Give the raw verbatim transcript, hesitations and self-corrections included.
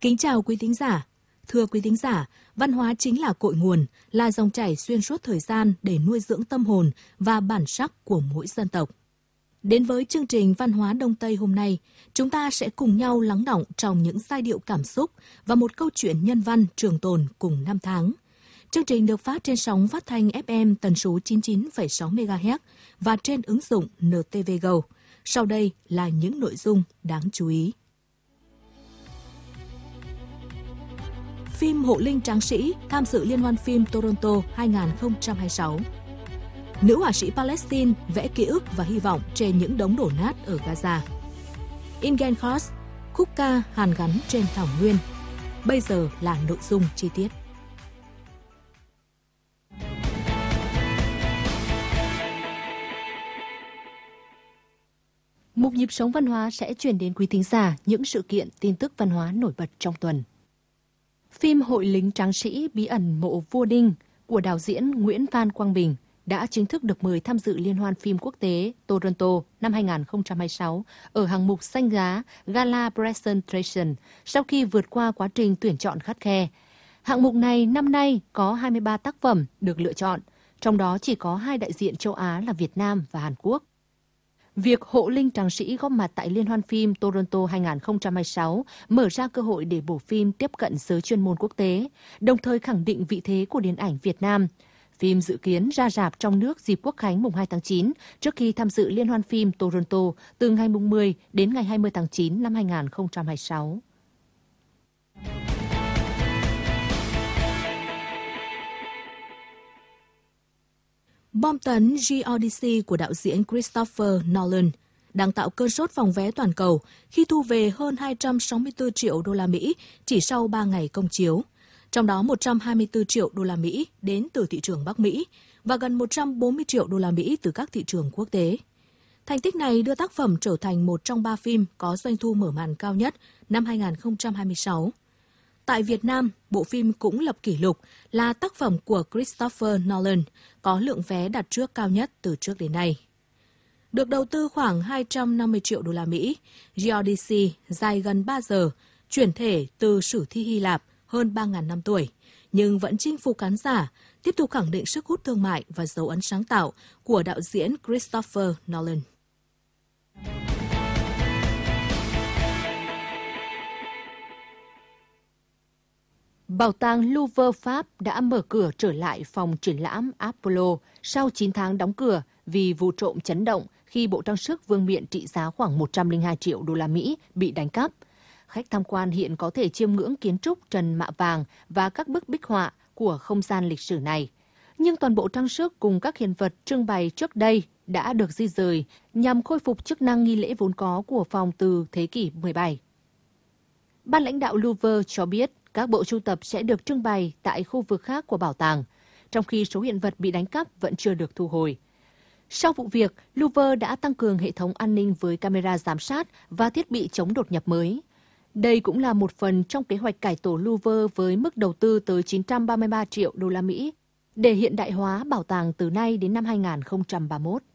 Kính chào quý thính giả. Thưa quý thính giả, văn hóa chính là cội nguồn, là dòng chảy xuyên suốt thời gian để nuôi dưỡng tâm hồn và bản sắc của mỗi dân tộc. Đến với chương trình Văn hóa Đông Tây hôm nay, chúng ta sẽ cùng nhau lắng đọng trong những giai điệu cảm xúc và một câu chuyện nhân văn trường tồn cùng năm tháng. Chương trình được phát trên sóng phát thanh ép em tần số chín mươi chín phẩy sáu mê ga héc và trên ứng dụng en tê vê Go. Sau đây là những nội dung đáng chú ý. Phim Hộ Linh Tráng Sĩ tham dự Liên hoan phim Toronto hai không hai sáu. Nữ họa sĩ Palestine vẽ ký ức và hy vọng trên những đống đổ nát ở Gaza. Ingen Khos, khúc ca hàn gắn trên thảo nguyên. Bây giờ là nội dung chi tiết. Mục nhịp sống văn hóa sẽ chuyển đến quý thính giả những sự kiện, tin tức văn hóa nổi bật trong tuần. Phim Hội lính tráng sĩ bí ẩn mộ vua Đinh của đạo diễn Nguyễn Phan Quang Bình đã chính thức được mời tham dự Liên hoan phim quốc tế Toronto năm hai không hai sáu ở hạng mục danh giá Gala Presentation sau khi vượt qua quá trình tuyển chọn khắt khe. Hạng mục này năm nay có hai mươi ba tác phẩm được lựa chọn, trong đó chỉ có hai đại diện châu Á là Việt Nam và Hàn Quốc. Việc Hộ Linh Tráng Sĩ góp mặt tại Liên hoan phim Toronto hai không hai sáu mở ra cơ hội để bộ phim tiếp cận giới chuyên môn quốc tế, đồng thời khẳng định vị thế của điện ảnh Việt Nam. Phim dự kiến ra rạp trong nước dịp Quốc khánh mùng hai tháng chín trước khi tham dự Liên hoan phim Toronto từ ngày mùng mười đến ngày hai mươi tháng chín năm hai không hai sáu. Bom tấn G-Odyssey của đạo diễn Christopher Nolan đang tạo cơn sốt phòng vé toàn cầu khi thu về hơn hai trăm sáu mươi tư triệu đô la Mỹ chỉ sau ba ngày công chiếu, trong đó một trăm hai mươi tư triệu đô la Mỹ đến từ thị trường Bắc Mỹ và gần một trăm bốn mươi triệu đô la Mỹ từ các thị trường quốc tế. Thành tích này đưa tác phẩm trở thành một trong ba phim có doanh thu mở màn cao nhất năm hai không hai sáu. Tại Việt Nam, bộ phim cũng lập kỷ lục là tác phẩm của Christopher Nolan có lượng vé đặt trước cao nhất từ trước đến nay. Được đầu tư khoảng hai trăm năm mươi triệu đô la Mỹ, G-Odyssey dài gần ba giờ, chuyển thể từ sử thi Hy Lạp hơn ba nghìn năm tuổi, nhưng vẫn chinh phục khán giả, tiếp tục khẳng định sức hút thương mại và dấu ấn sáng tạo của đạo diễn Christopher Nolan. Bảo tàng Louvre Pháp đã mở cửa trở lại phòng triển lãm Apollo sau chín tháng đóng cửa vì vụ trộm chấn động khi bộ trang sức vương miện trị giá khoảng một trăm lẻ hai triệu đô la Mỹ bị đánh cắp. Khách tham quan hiện có thể chiêm ngưỡng kiến trúc trần mạ vàng và các bức bích họa của không gian lịch sử này. Nhưng toàn bộ trang sức cùng các hiện vật trưng bày trước đây đã được di rời nhằm khôi phục chức năng nghi lễ vốn có của phòng từ thế kỷ mười bảy. Ban lãnh đạo Louvre cho biết các bộ sưu tập sẽ được trưng bày tại khu vực khác của bảo tàng, trong khi số hiện vật bị đánh cắp vẫn chưa được thu hồi. Sau vụ việc, Louvre đã tăng cường hệ thống an ninh với camera giám sát và thiết bị chống đột nhập mới. Đây cũng là một phần trong kế hoạch cải tổ Louvre với mức đầu tư tới chín trăm ba mươi ba triệu đô la Mỹ để hiện đại hóa bảo tàng từ nay đến năm hai không ba mốt.